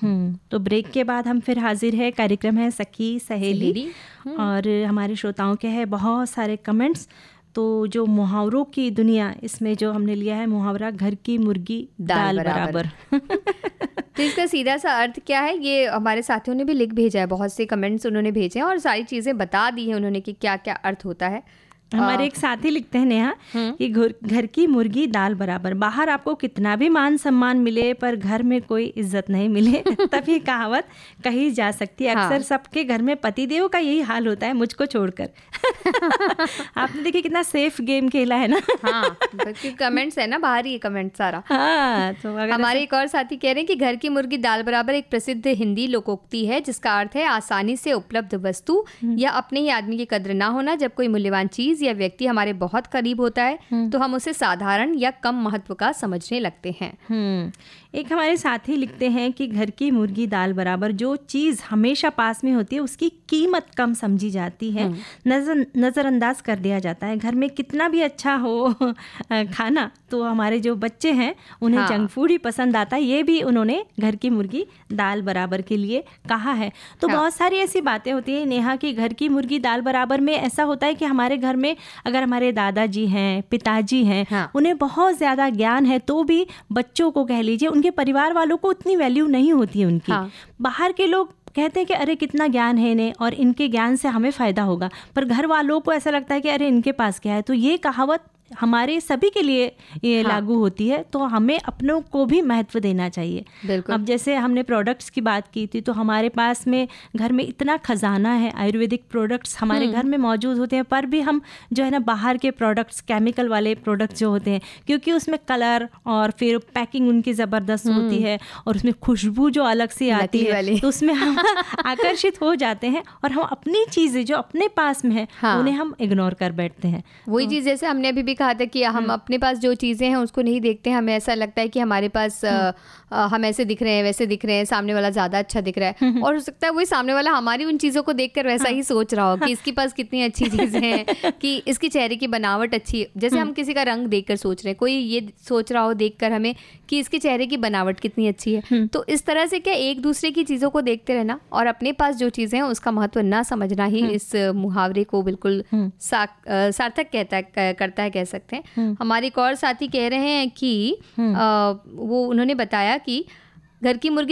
तो ब्रेक के बाद हम फिर हाजिर है। कार्यक्रम है सखी सहेली और हमारे श्रोताओं के हैं बहुत सारे कमेंट्स। तो जो मुहावरों की दुनिया, इसमें जो हमने लिया है मुहावरा घर की मुर्गी दाल बराबर। तो इसका सीधा सा अर्थ क्या है, ये हमारे साथियों ने भी लिख भेजा है, बहुत से कमेंट्स उन्होंने भेजे हैं और सारी चीज़ें बता दी हैं उन्होंने कि क्या क्या अर्थ होता है। हमारे एक साथी लिखते हैं नेहा कि घर की मुर्गी दाल बराबर। बाहर आपको कितना भी मान सम्मान मिले पर घर में कोई इज्जत नहीं मिले तभी कहावत कही जा सकती है। अक्सर सबके घर में पतिदेव का यही हाल होता है, मुझको छोड़कर। आपने देखिए कितना सेफ गेम खेला है ना। हाँ, कमेंट्स है ना, बाहर ही कमेंट सारा। हाँ, तो हमारे एक और साथी कह रहे हैं कि घर की मुर्गी दाल बराबर एक प्रसिद्ध हिंदी लोकोक्ति है जिसका अर्थ है आसानी से उपलब्ध वस्तु या अपने ही आदमी की कद्र ना होना। जब कोई मूल्यवान चीज या व्यक्ति हमारे बहुत करीब होता है तो हम उसे साधारण या कम महत्व का समझने लगते हैं। एक हमारे साथी लिखते हैं कि घर की मुर्गी दाल बराबर, जो चीज़ हमेशा पास में होती है उसकी कीमत कम समझी जाती है, नज़रअंदाज कर दिया जाता है। घर में कितना भी अच्छा हो खाना तो हमारे जो बच्चे हैं उन्हें जंक फूड ही पसंद आता है। ये भी उन्होंने घर की मुर्गी दाल बराबर के लिए कहा है। तो बहुत सारी ऐसी बातें होती हैं नेहा कि घर की मुर्गी दाल बराबर में ऐसा होता है कि हमारे घर में अगर हमारे दादाजी हैं, पिताजी हैं, उन्हें बहुत ज़्यादा ज्ञान है तो भी बच्चों को कह लीजिए उनके परिवार वालों को उतनी वैल्यू नहीं होती है उनकी। बाहर के लोग कहते हैं कि अरे कितना ज्ञान है इन्हें और इनके ज्ञान से हमें फ़ायदा होगा, पर घर वालों को ऐसा लगता है कि अरे इनके पास क्या है। तो ये कहावत हमारे सभी के लिए ये लागू होती है। तो हमें अपनों को भी महत्व देना चाहिए। अब जैसे हमने प्रोडक्ट्स की बात की थी, तो हमारे पास में घर में इतना खजाना है, आयुर्वेदिक प्रोडक्ट्स हमारे घर में मौजूद होते हैं, पर भी हम जो है ना बाहर के प्रोडक्ट्स, केमिकल वाले प्रोडक्ट्स जो होते हैं, क्योंकि उसमें कलर और फिर पैकिंग उनकी ज़बरदस्त होती है और उसमें खुशबू जो अलग से आती है, तो उसमें हम आकर्षित हो जाते हैं और हम अपनी चीज़ें जो अपने पास में है उन्हें हम इग्नोर कर बैठते हैं। वही चीज़ जैसे हमने अभी कहा था कि हम अपने पास जो चीज़ें हैं उसको नहीं देखते हैं। हमें ऐसा लगता है कि हमारे पास हम ऐसे दिख रहे हैं, वैसे दिख रहे हैं, सामने वाला ज़्यादा अच्छा दिख रहा है और हो सकता है वही सामने वाला हमारी उन चीज़ों को देखकर वैसा ही सोच रहा हो कि इसके पास कितनी अच्छी चीज़ें हैं, कि इसकी चेहरे की बनावट अच्छी है। जैसे हम किसी का रंग देखकर सोच रहे हैं, कोई ये सोच रहा हो देखकर हमें कि इसके चेहरे की बनावट कितनी अच्छी है। तो इस तरह से क्या एक दूसरे की चीज़ों को देखते रहना और अपने पास जो चीज़ें हैं उसका महत्व ना समझना ही इस मुहावरे को बिल्कुल सार्थक करता है, कह सकते हैं। हमारे एक और साथी कह रहे हैं कि वो उन्होंने बताया कि घर की मुर्गी